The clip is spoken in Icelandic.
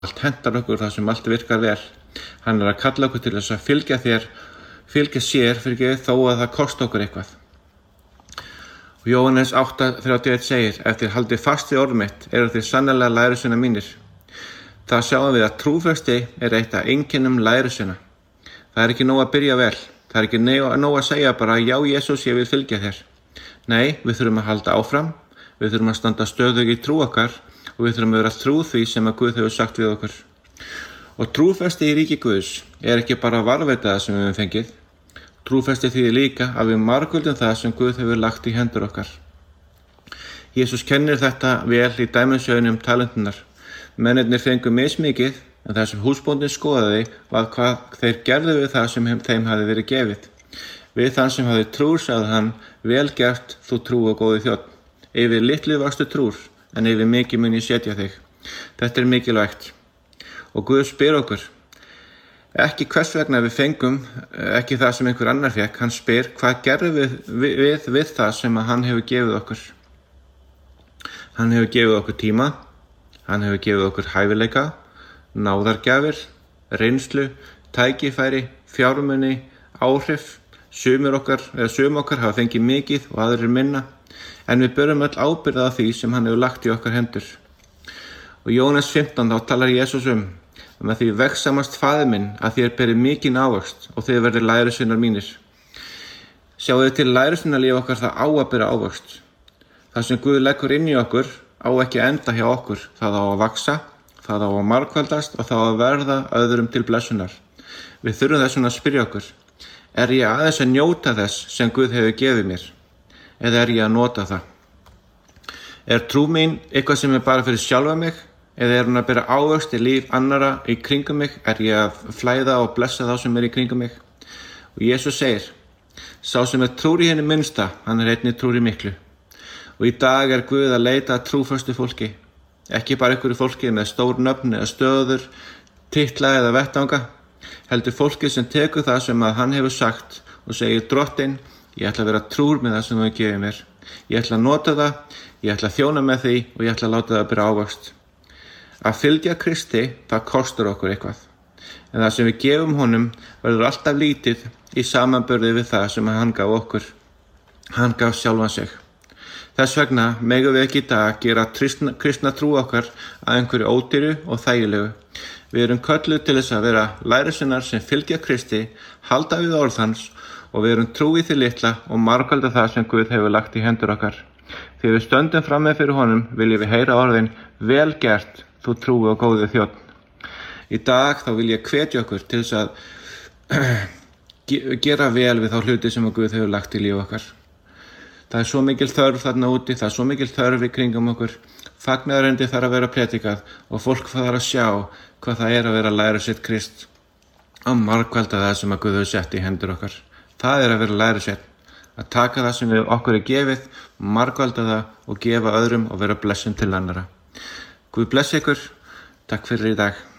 allt hentar okkur, það sem allt virkar vel. Hann að kalla okkur til þess að fylgja sér þó að það kosti okkur eitthvað. Og Jóhannes 8:31 segir: ef þér haldið fast við orð mitt, eru þið sannarlega lærisveinar mínir. Það sjáum við að trúfesti eitt af einkennum lærisveina. Það ekki nóg að byrja vel. Það ekki nóg að segja bara: já, Jesús, ég vil fylgja þér. Nei, við þurfum að halda áfram. Við þurfum að standa stöðug í trú okkar og við þurfum að vera trú því sem að Guð hefur sagt við okkur. Og trúfesti í ríki Guðs ekki bara varðveita það sem við höfum fengið. Trúfesti þýðir líka að við margföldum það sem Guð hefur lagt í hendur okkar. Jesús kennir þetta vel í dæmisögunum talenturnar. Mennirnir fengu mismikið, en það sem húsbóndinn skoðaði var hvað þeir gerðu við það sem þeim hafði verið gefið. Við þann sem hafði trúr sagði hann: vel gert, þú trú og góði þjónn. Yfir litlu varstu trúr, en yfir mikið mun ég setja þig. Þetta mikilvægt. Og Guð spyr okkur ekki hvers vegna við fengum ekki það sem einhver annar fékk. Hann spyr: hvað gerðum við það sem hann hefur gefið okkur? Hann hefur gefið okkur tíma, hann hefur gefið okkur hæfileika, náðargjafir, reynslu, tækifæri, fjármuni, áhrif. Sum okkar hafa fengið mikið og aðrir minna, en við berum öll ábyrgð á því sem hann hefur lagt í okkar hendur. Og Jóhannes 15 þá talar Jesús með því vegsamast faðir minn að þér berið mikinn ávöxt og þið verðið lærisveinar mínir. Sjáðu til lærisveinarlíf okkar það á að bera ávöxt. Það sem Guð leggur inn í okkur á ekki að enda hjá okkur. Það á að vaxa, það á að margfaldast og það á að verða öðrum til blessunar. Við þurfum þess að spyrja okkur: er ég aðeins að njóta þess sem Guð hefur gefið mér? Eða er ég að nota það? Er trú mín eitthvað sem bara fyrir sjálfa mig? Eða er hún að bera ávöxt í líf annara í kringum mig? Er ég að flæða og blessa þá sem í kringum mig? Og Jesús segir: sá sem trúr í henni minnsta, hann einnig trúr í miklu. Og í dag Guð að leita að trúföstu fólki. Ekki bara einhverju fólki með stór nöfn eða stöður, titla eða vettanga. Heldur fólki sem tekur það sem að hann hefur sagt og segir: Drottinn, ég ætla að vera trúr með það sem þú gefið mér. Ég ætla að nota það, ég ætla að þjóna með því og ég ætla að láta það bera ávöxt. Að fylgja Kristi, það kostar okkur eitthvað. En það sem við gefum honum verður alltaf lítið í samanburði við það sem hann gaf okkur. Hann gaf sjálfan sig. Þess vegna megum við ekki í dag gera kristna trú okkar að einhverju ódýru og þægilegu. Við erum kölluð til þess að vera lærisveinar sem fylgja Kristi, halda við orð hans og við erum trú í því litla og margfalda það sem Guð hefur lagt í hendur okkar. Þegar við stöndum frammi fyrir honum viljum við heyra orðin: vel gert, þú trúi og góði þjónn. Í dag þá vil ég hvetja okkur til þess að gera vel við þá hluti sem Guð hefur lagt í líf okkar. Það er svo mikil þörf þarna úti, það er svo mikil þörf í kringum okkur. Fagnaðarendi þarf að vera predikað og fólk þarf að sjá hvað það er að vera að læra sitt Krist og margfalda það sem Guð hefur sett í hendur okkar. Það er að vera lærisveinn, að taka það sem okkur er gefið, margfalda það og gefa öðrum og vera blessun til annara. Guð blessi ykkur. Takk fyrir í dag.